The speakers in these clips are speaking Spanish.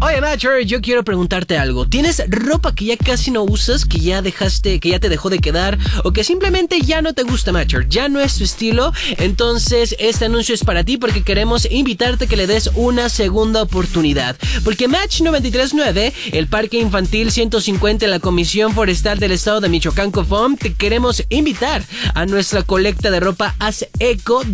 Oye, Matcher, yo quiero preguntarte algo. ¿Tienes ropa que ya casi no usas, que ya te dejó de quedar, o que simplemente ya no te gusta, Matcher? Ya no es tu estilo. Entonces, este anuncio es para ti porque queremos invitarte a que le des una segunda oportunidad. Porque Match 93.9, el Parque Infantil 150 de la Comisión Forestal del Estado de Michoacán, COFOM, te queremos invitar a nuestra colecta de ropa Haz Eco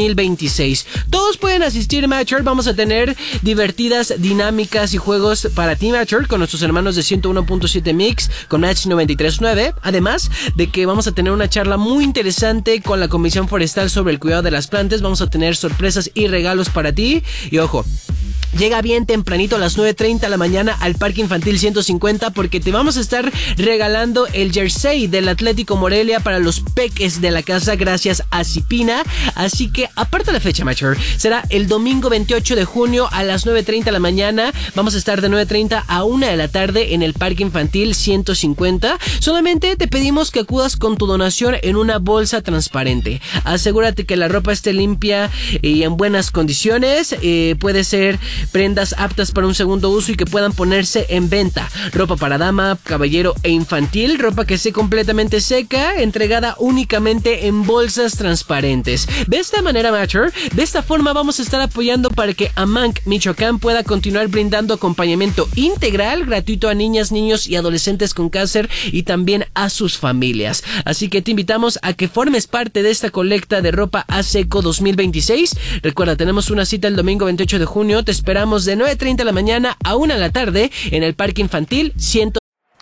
2026. Todos pueden asistir, Matcher. Vamos a tener divertidas dinámicas y juegos para ti, Matcher, con nuestros hermanos de 101.7 Mix, con Match 93.9. Además de que vamos a tener una charla muy interesante con la Comisión Forestal sobre el cuidado de las plantas. Vamos a tener sorpresas y regalos para ti. Y ojo, llega bien tempranito a las 9:30 de la mañana al Parque Infantil 150 porque te vamos a estar regalando el jersey del Atlético Morelia para los peques de la casa gracias a Cipina. Así que aparta la fecha, Matcher. Será el domingo 28 de junio a las 9:30 de la mañana. Vamos a estar de 9:30 a 1 de la tarde en el Parque Infantil 150. Solamente te pedimos que acudas con tu donación en una bolsa transparente. Asegúrate que la ropa esté limpia y en buenas condiciones. Puede ser prendas aptas para un segundo uso y que puedan ponerse en venta. Ropa para dama, caballero e infantil. Ropa que esté completamente seca, entregada únicamente en bolsas transparentes. De esta manera, Matcher, de esta forma vamos a estar apoyando para que AMANC Michoacán pueda continuar brindando acompañamiento integral, gratuito a niñas, niños y adolescentes con cáncer y también a sus familias. Así que te invitamos a que formes parte de esta colecta de ropa Haz Eco 2026. Recuerda, tenemos una cita el domingo 28 de junio. Te esperamos de 9:30 de la mañana a 1 de la tarde en el Parque Infantil 100.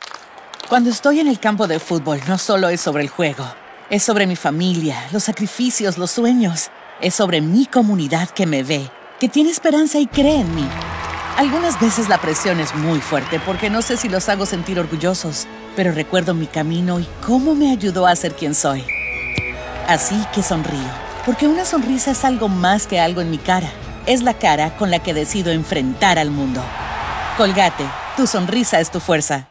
Cuando estoy en el campo de fútbol, no solo es sobre el juego. Es sobre mi familia, los sacrificios, los sueños. Es sobre mi comunidad que me ve, que tiene esperanza y cree en mí. Algunas veces la presión es muy fuerte porque no sé si los hago sentir orgullosos, pero recuerdo mi camino y cómo me ayudó a ser quien soy. Así que sonrío, porque una sonrisa es algo más que algo en mi cara. Es la cara con la que decido enfrentar al mundo. Colgate, tu sonrisa es tu fuerza.